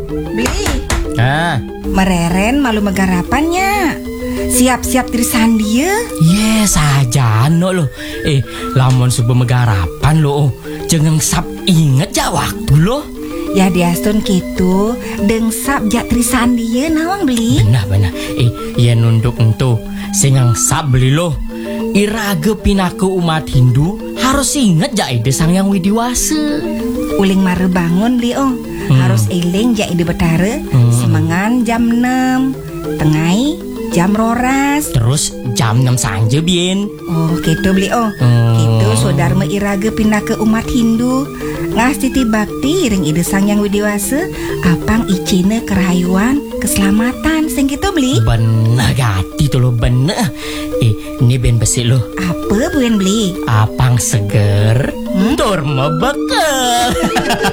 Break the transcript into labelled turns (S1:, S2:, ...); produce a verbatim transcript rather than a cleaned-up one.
S1: Beli.
S2: Ah,
S1: Mereren malu megarapannya. Siap-siap tirisan dia.
S2: yes aja no lo. Eh, lamun subuh megarapan lo. Jangan sap inget ja waktu lo.
S1: Ya diastun gitu. Dengsap jak tirisan dia nawang beli.
S2: Benar-benar. Eh, ya nunduk ento. Singang sap beli lo. Iraga pinaku umat Hindu harus inget ja ide sang yang widiwasa.
S1: Uling mare bangun beli oh.
S2: Hmm.
S1: Harus eling jak ide betara.
S2: Hmm.
S1: Semangan jam enam. Tengai jam roras.
S2: Terus jam enam sanja bien.
S1: Oh gitu beli oh.
S2: Hmm.
S1: Gitu saudara iraga pindah ke umat Hindu. Ngastiti bakti ring ide sang yang widiwasa. Apang icine kerayuan keselamatan sing gitu beli.
S2: Bener gati tuh lo bener. Eh, ini ben besi lo.
S1: Apa buen beli?
S2: Apang seger,
S1: Hmm?
S2: tur mebeke.